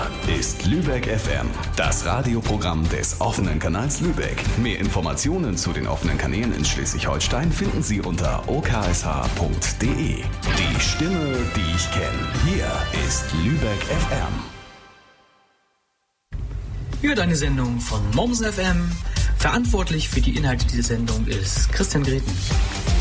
ist Lübeck FM, das Radioprogramm des offenen Kanals Lübeck. Mehr Informationen zu den offenen Kanälen in Schleswig-Holstein finden Sie unter oksh.de. Die Stimme, die ich kenne. Hier ist Lübeck FM. Hört eine Sendung von Moms FM. Verantwortlich für die Inhalte dieser Sendung ist Christian Greten.